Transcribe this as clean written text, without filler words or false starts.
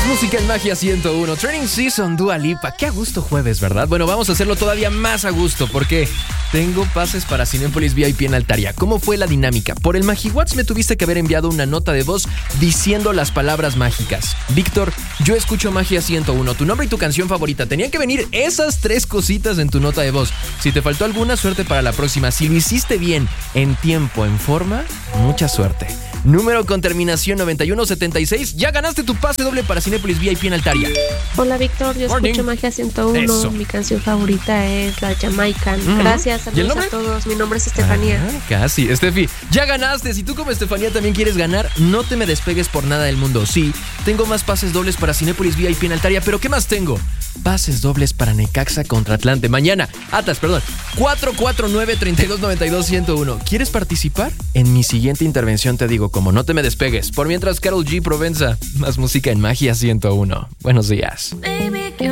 Música en Magia 101, Training Season, Dua Lipa. Qué a gusto jueves, ¿verdad? Bueno, vamos a hacerlo todavía más a gusto porque tengo pases para Cinépolis VIP en Altaria. ¿Cómo fue la dinámica? Por el MagiWhat's me tuviste que haber enviado una nota de voz diciendo las palabras mágicas. Víctor, yo escucho Magia 101, tu nombre y tu canción favorita. Tenían que venir esas 3 cositas en tu nota de voz. Si te faltó alguna, suerte para la próxima. Si lo hiciste bien, en tiempo, en forma, mucha suerte. Número con terminación 9176. Ya ganaste tu pase doble para Cinépolis VIP en Altaria. Hola Víctor, yo escucho Magia 101. Eso. Mi canción favorita es la Jamaican. Gracias, saludos a todos. Mi nombre es Estefanía. Casi, Estefi. Ya ganaste. Si tú como Estefanía también quieres ganar, no te me despegues por nada del mundo. Sí, tengo más pases dobles para Cinépolis VIP en Altaria, pero ¿qué más tengo? Pases dobles para Necaxa contra Atlante. Mañana, 449-3292-101. ¿Quieres participar? En mi siguiente intervención te digo como no te me despegues. Por mientras, Karol G. Provenza. Más música en Magia 101. Buenos días. Baby.